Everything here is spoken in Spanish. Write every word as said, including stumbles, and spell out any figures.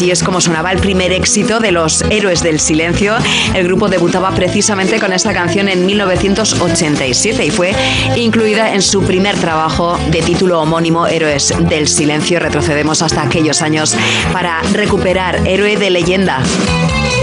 Así es como sonaba el primer éxito de los Héroes del Silencio. El grupo debutaba precisamente con esta canción en mil novecientos ochenta y siete y fue incluida en su primer trabajo de título homónimo, Héroes del Silencio. Retrocedemos hasta aquellos años para recuperar Héroe de Leyenda.